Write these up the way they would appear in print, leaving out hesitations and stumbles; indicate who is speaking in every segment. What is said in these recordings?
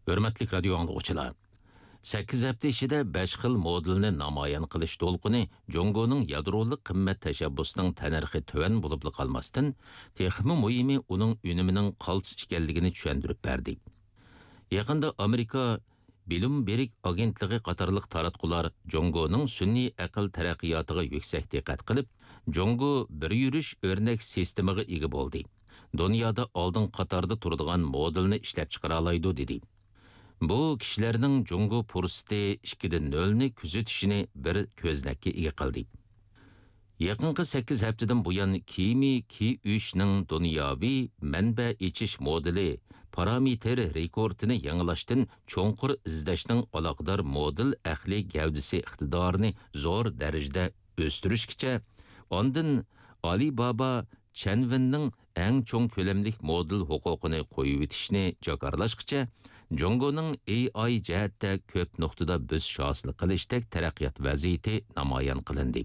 Speaker 1: Hürmetlik radyo anlıqçılar. 8 hafta ichida 5 xil modelni namoyon qilish to'lqini Jongoning yadroliq qimmat tashabbusining tanarxi tuvan bo'lib qolmasdan, texmi muhimi uning unimining qaltis ekanligini tushuntirib berdi. Yaqinda Amerika Bloomberg agentligi qatorliq taratqular Jongoning sun'iy aql taraqqiyotiga yuksak diqqat qilib, Jongo bir yurish o'rnak sistemaga ega bo'ldi. Dunyoda oldin qatorda turadigan modelni ishlab chiqara oladi dedi. Bu kishilarning Jongo fursati 2.0 ni kuzatishini bir ko'znakka ega qildi. Yaqinqi 8 haftadan buyon Ki-3ning dunyoviy manba ichish modeli parametr rekordini yangilashdan cho'nqur izlashning aloqador model aqliy gavdasi iqtidorini zo'r darajada o'stirishgacha, ondan Alibaba Chanvinning eng cho'ng ko'lamlik model huquqini qo'yib etishni jakarlashgacha, Jongoning AI jihatda ko'p nuqtada biz hosil qilishdek taraqqiyot vaziyati namoyon qilindi.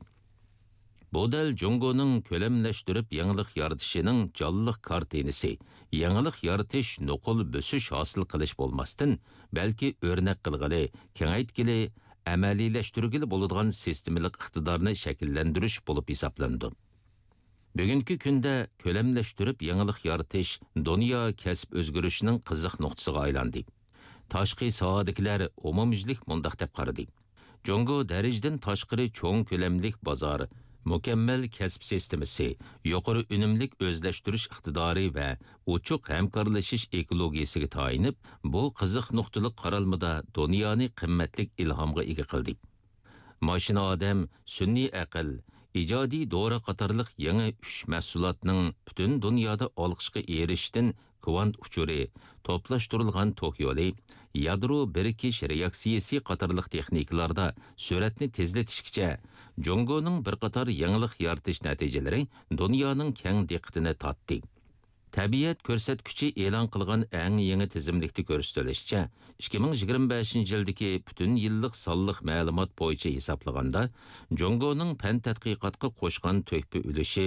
Speaker 1: Bu dal Jongoning ko'lamlashtirib yangilik yaratishining jonliq kartinasi, yangilik yaratish nuqul bosish hosil qilish bo'lmasdan, balki o'rnak qilg'ili, kengaytgili, amaliylashtirgili bo'ladigan sistemalik iqtidorni shakllantirish bo'lib hisoblandi. Bugungi kunda ko'lamlashtirib yangilik yaratish dunyo kasb o'zgarishining qiziq nuqtasiga aylandi. Tashqi sohadagilar umumiylik mundaq deb qaradi. Jongo darajadan tashqari cho'ng ko'lamlik bozor, mukammal kasb sistemasi, yuqori unumlik o'zlashtirish iqtidori va ochiq hamkorlashish ekologiyasiga tayinib, bu qiziq nuqtali qaralmada dunyoni qimmatli ilhomga ega qildi. Mashina odam, sun'iy aql, ijodiy dora qatorliq yangi 3 mahsulotning butun dunyoda olqishga erishishdan kvant uchuri, to'plashtirilgan tok yo'li, yadro birikish reaksiyasi qatorliq texnikalarda suratni tezlatishgacha Jongoning bir qator yangilik yaratish natijalari dunyoning keng diqqatini tortdi. Tabiat ko'rsatkichi e'lon qilgan eng yangi tizimlikda ko'rsatilishicha, 2025-yildagi butun yillik sonliq ma'lumot bo'yicha hisoblaganda, Jongoning fan tadqiqotga qo'shgan to'kpi ulushi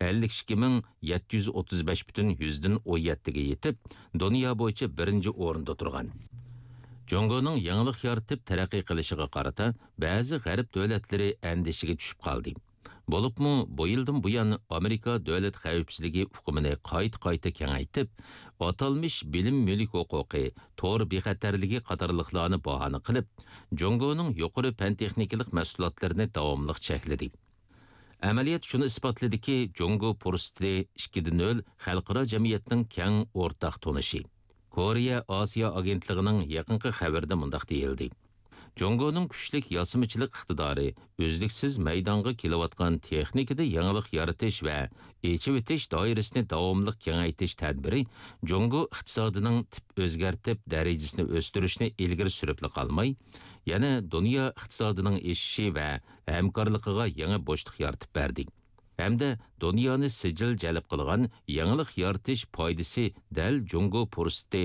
Speaker 1: 52.735,17 ga yetib, dunyo bo'yicha birinchi o'rinda turgan. Jongoning yangilik yaratib taraqqiy qilishiga qarata ba'zi g'arb davlatlari andishiga tushib qoldi. Bo'libmi, bu yildan buyon Amerika davlat xavfsizligi hukumini qayta kengaytib, atalmish bilim mulk huquqi, tor bexatarligi qatorliqlarni bahona qilib, Jongoning yuqori fan texnikalik mahsulotlarini davomli chekladi. Amaliyat shuni isbotladiki, Jongo fursati 2.0 xalqaro jamiyatning keng o'rtaq tonishi. Koreya Osiyo agentligining yaqinqi xabarida mundaq deyildi. Jongoning kuchlik yasimichilik iqtidori, o'zliksiz maydonga kelayotgan texnikada yangilik yaratish va echib etish doirasini davomli kengaytirish tadbiri Jongo iqtisodining tip o'zgartib darajasini o'stirishni ilgari surib qolmay, yana dunyo iqtisodining eshishi va hamkorligiga yangi bo'shliq yaratib berdi. Hamda dunyoni sijil jalb qilgan yangilik yaratish foydasi dal Jongo fursati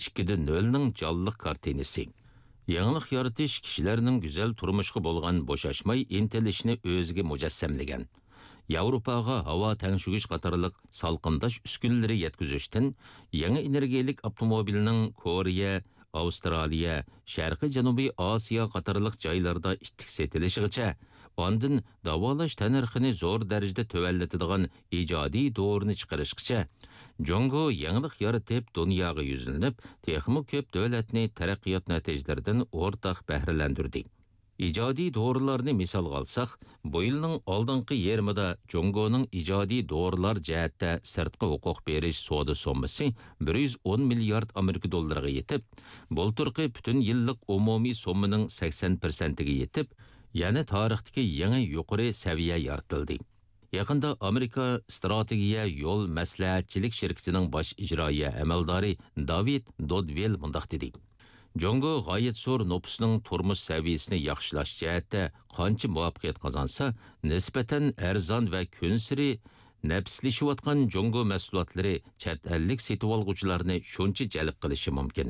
Speaker 1: 2.0 ning jonliq kartinasi. Yangilik yaratish kishilarning go'zal turmushga bo'lgan bo'shashmay intilishni o'ziga mujassamlagan. Yevropaga havo tangshugish qatorliq salqindash uskunalari yetkazishdan yangi energiyalik avtomobilning Koreya, Avstraliya, Sharqiy Janubiy Osiyo qatorliq joylarda ittik setilishigacha, ondan davolash tanarxini zo'r darajada tuvallatadigan ijodiy dorini chiqarishgacha, Jongo yangilik yaratib dunyoga yuzlanib, texnik ko'p davlatni taraqqiyot natijalaridan o'rtaq bahralantirdi. Ijodiy dorilarni misol olsak, bu yilning oldingi yarmida Jongoning ijodiy dorilar jihatda sirtqi huquq berish savdo summasi 110 milliard Amerika dollariga yetib, bulturqi butun yillik umumiy summaning 80% ga yetib, yana tarixdagi yangi yuqori saviya yaratildi. Yaqinda Amerika strategiya yo'l maslahatchilik shirkatining bosh ijroiya amaldori David Dodwell mundaq dedi. Jongo g'oyat zo'r nopusning turmush saviyasini yaxshilash jihatda qancha muvaffaqiyat qozonsa, nisbatan arzon va kunsiri nafslashayotgan Jongo mahsulotlari chet ellik setib olguvchilarni shuncha jalb qilishi mumkin.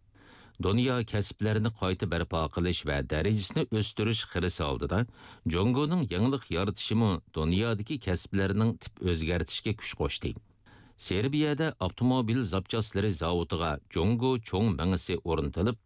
Speaker 1: Dunyo kasblarini qayta barpo qilish va darajasini o'stirish xirisi oldida Jongoning yangilik yaratishimi dunyodagi kasblarning tip o'zgartirishga kuch qo'shdi. Serbiyada avtomobil zapçasları zavodiga Jongo cho'ng mingisi o'rnatilib,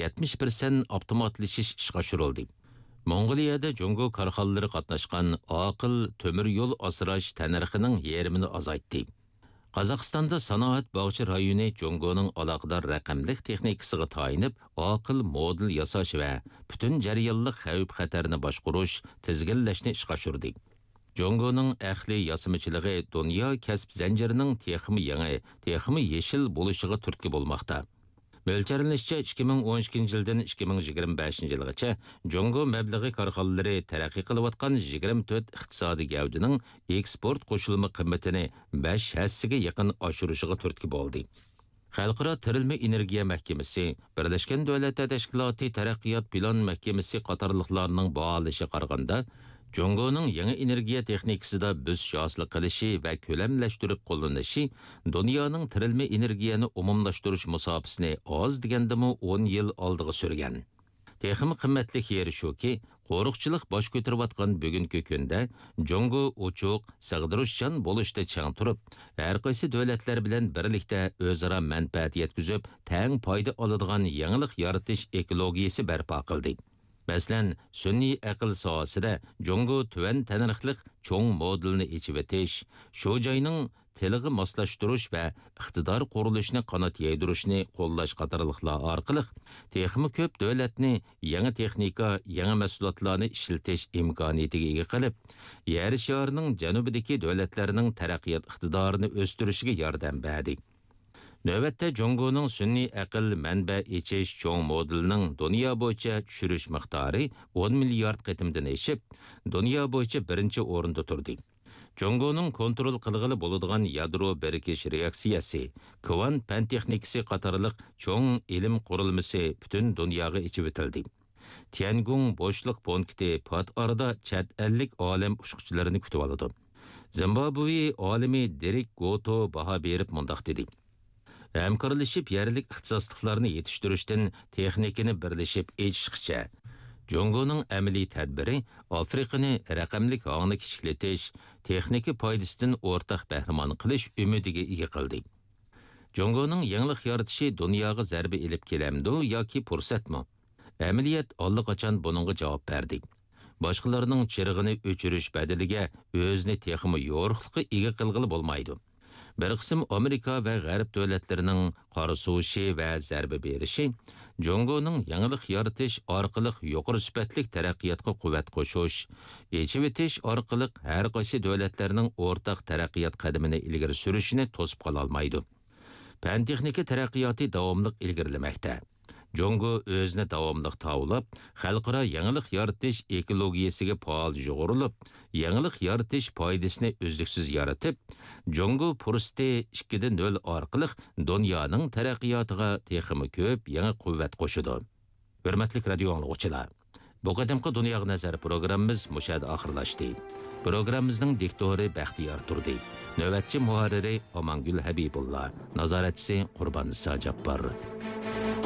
Speaker 1: 70% avtomatlashish ishga oshirildi. Mongoliyada Jongo korxonalari qatnashgan aql temir yo'l asrash tanarxining yarmini azaytdi. Qozog'istonda sanoat bog'cha rayoni Jongoning aloqador raqamlik texnikasiga tayinib, aql model yasash va butun jarayonlik xavf-xatarni boshqarish, tizginlashni ishga oshirdi. Jongoning ahli yasamichiligi dunyo kasb zanjirining texmi yangi, texmi yeshil bo'lishiga turtki bo'lmoqda. Mo'ljallanishcha 2012 yildan 2025 yilgacha Jongo mablag'i korxonalari taraqqiy qilayotgan 24 iqtisodiy gavdining eksport qo'shilma qiymatini 5 hassiga yaqin oshirishiga turtki bo'ldi. Xalqaro tirilma energiya mahkamasi, Birlashgan Davlatlar Tashkiloti taraqqiyot plan mahkamasi qatorliqlarning baholashiga qaraganda, Jongoning yangi energiya texnikasida biz hosil qilishi va ko'lamlashtirib qo'llanishi dunyoning tirilma energiyani umumlashtirish musofasini oz degandimi 10 yil oldiga surgan. Texnik qimmatli yeri shuki, qo'riqchilik bosh ko'tarayotgan bugungi kunda Jongo ochiq, sig'dirishchan bo'lishda chang turib, har qaysi davlatlar bilan birlikda o'zaro manfaat yetkazib, teng foyda oladigan yangilik yaratish ekologiyasi barpo qildi. Мәсәлән, sun'iy aql sohasida Jongo tuvan tanirqliq cho'ng modelni echib etish, shu joyning tiliga moslashtirish va iqtidor qurilishini qanot yaydirishni qo'llash qatorliqlar orqali texnik ko'p davlatni yangi texnika, yangi mahsulotlarni ishlatish imkoniyatiga ega qilib, yer sharining janubidagi davlatlarning taraqqiyot iqtidorini o'stirishiga yordam berdi. Növbətdə Jongo'nun sun'iy aql manba echish cho'ng modelining dunyo bo'yicha tushirish miqdori 10 milliard qitimdan eshib, dunyo bo'yicha birinchi o'rinda turdi. Jongo'ning kontrol qilg'ili bo'ladigan yadro birikish reaksiyasi, kvant fan texnikasi qatorliq cho'ng ilm qurilmasi butun dunyoga ichib o'tildi. Tiangung bo'shliq punkti pat orada chet ellik olim ushquchilarini kutib oladi. Zimbabwe olimi Derek Goto baho berib mundaq dedi. Hamkorlashib yerlik ixtisosliklarni yetishtirishdan texnikani birlashib echishgacha Jongo'ning amaliy tadbiri Afrikani raqamlik hongni kichiklatish, texnika foydasidan o'rtaq bahramon qilish umidiga ega qildi. Jongo'ning yangilik yaratishi dunyoga zarba elib kelamdi yoki fursatmi? Amaliyat allaqachon buningga javob berdi. Boshqalarning chirig'ini o'chirish badaliga o'zini texmi yo'riqlikqa ega qilg'ili bo'lmaydi. Bir qism Amerika va G'arb davlatlarining qarasushi va zarba berishi Jongo'ning yangilik yaratish orqali yuqori sifatli taraqqiyotga quvvat qo'shish, echib etish orqali har qaysi davlatlarning o'rtaq taraqqiyot qadamini ilgari surishini to'sib qola olmaydi. Fan texnika taraqqiyoti davomli ilgarilamoqda. Jongo o'zini davomli tavlab, xalqaro yangilik yaratish ekologiyasiga faol yo'g'rilib, yangilik yaratish foydasini uzluksiz yaratib, Jongo fursati 2.0 orqali dunyoning taraqqiyotiga texmi ko'p yangi quvvat qo'shidi. Hurmatli radio anglovchilar, bu qadimgi dunyoga nazar programmamiz mushada oxirlashdi. Programmamizning diktori Baxtiyor turdi. Navbatchi muharriri Omangul Habibullah, nazoratchisi Qurbon Nisa Jabbor.